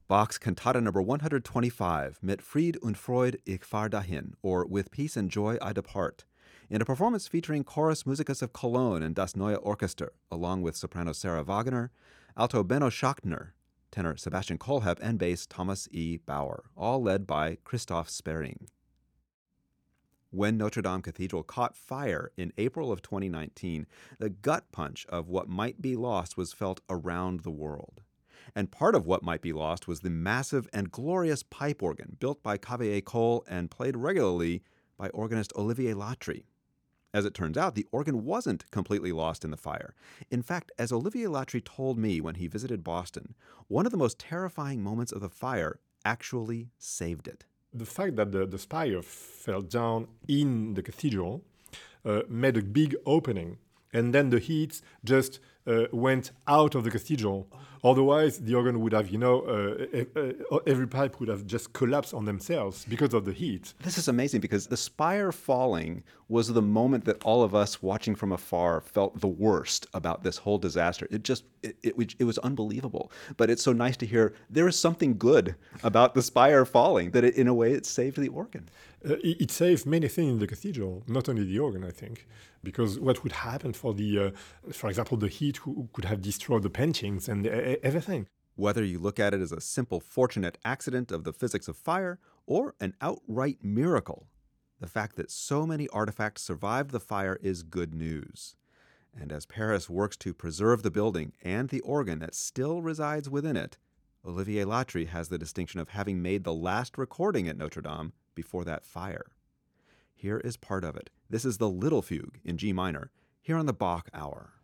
Bach's Cantata number 125, Mit Fried und Freud ich fahr dahin, or With Peace and Joy I Depart, in a performance featuring Chorus Musicus of Cologne and Das Neue Orchester, along with soprano Sarah Wagner, alto Benno Schachtner, tenor Sebastian Kohlhepp, and bass Thomas E. Bauer, all led by Christoph Spering. When Notre Dame Cathedral caught fire in April of 2019, the gut punch of what might be lost was felt around the world. And part of what might be lost was the massive and glorious pipe organ built by Cavaillé-Coll and played regularly by organist Olivier Latry. As it turns out, the organ wasn't completely lost in the fire. In fact, as Olivier Latry told me when he visited Boston, one of the most terrifying moments of the fire actually saved it. The fact that the spire fell down in the cathedral made a big opening, and then the heat just went out of the cathedral. Otherwise, the organ would have, every pipe would have just collapsed on themselves because of the heat. This is amazing because the spire falling was the moment that all of us watching from afar felt the worst about this whole disaster. It was unbelievable. But it's so nice to hear there is something good about the spire falling, that in a way it saved the organ. It saved many things in the cathedral, not only the organ, I think, because what would happen for example, the heat could have destroyed the paintings and everything. Whether you look at it as a simple fortunate accident of the physics of fire or an outright miracle, the fact that so many artifacts survived the fire is good news. And as Paris works to preserve the building and the organ that still resides within it, Olivier Latry has the distinction of having made the last recording at Notre Dame before that fire. Here is part of it. This is the Little Fugue in G minor, here on the Bach Hour.